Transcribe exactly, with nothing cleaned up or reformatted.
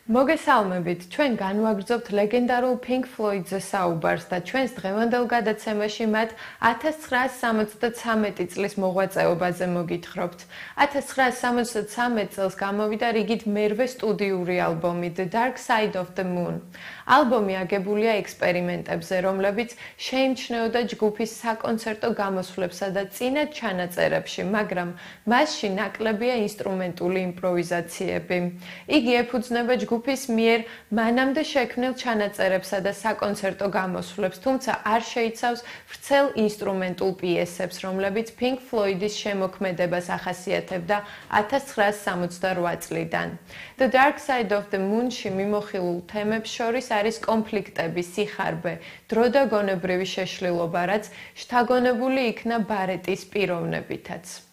მოგესალმებით, ჩვენ განვაგრძობთ ლეგენდარულ Pink Floyd-ზე საუბარს და ჩვენს დღევანდელ გადაცემაში მათ ათას ცხრაას სამოცდათრამეტი წლის მოღვაწეობაზე მოგითხრობთ. ათას ცხრაას სამოცდათრამეტ წელს გამოვიდა რიგით მერვე სტუდიური ალბომი The Dark Side of the Moon. ალბომი აგებულია ექსპერიმენტებზე, რომლებიც შეიმჩნეოდა ჯგუფის საკონცერტო გამოსვლებსა და წინა ჩანაწერებში, მაგრამ მასში ნაკლებია ინსტრუმენტული იმპროვიზაციები. იგი ეფუძნება ჯგუფის მიერ მანამდე შექმნილ ჩანაწერებსა და საკონცერტო გამოსვლებს, თუმცა არ შეიცავს ვრცელ ინსტრუმენტულ პიესებს, რომლებიც Pink Floyd-ის შემოქმედებას ახასიათებდა ათას ცხრაას სამოცდარვა წლიდან. The Dark Side of the Moon-ში მიმოხილულ თემებს შორის არის კონფლიქტები, სიხარბე, დრო და გონებრივი შეშლილობა, რაც შთაგონებული იქნა ბარეტის პიროვნებითაც.